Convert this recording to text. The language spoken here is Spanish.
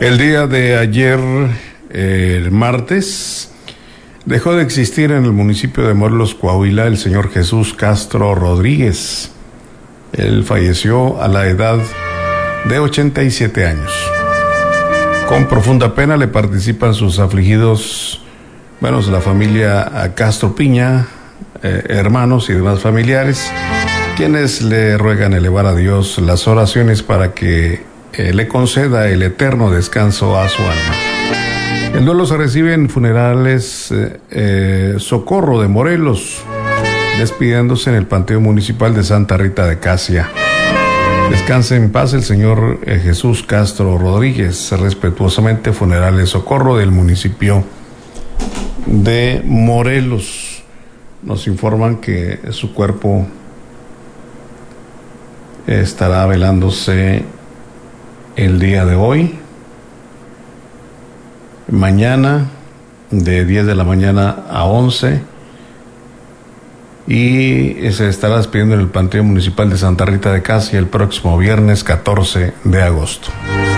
El día de ayer, el martes, dejó de existir en el municipio de Morelos, Coahuila, el señor Jesús Castro Rodríguez. Él falleció a la edad de 87 años. Con profunda pena le participan sus afligidos, la familia Castro Piña, hermanos y demás familiares, quienes le ruegan elevar a Dios las oraciones para que le conceda el eterno descanso a su alma. El duelo se recibe en Funerales Socorro de Morelos, despidiéndose en el Panteón Municipal de Santa Rita de Casia. Descanse en paz el señor Jesús Castro Rodríguez. Respetuosamente, Funerales Socorro del municipio de Morelos. Nos informan que su cuerpo estará velándose el día de hoy, mañana de 10 de la mañana a 11, y se estará despidiendo en el Panteón Municipal de Santa Rita de Casia el próximo viernes 14 de agosto.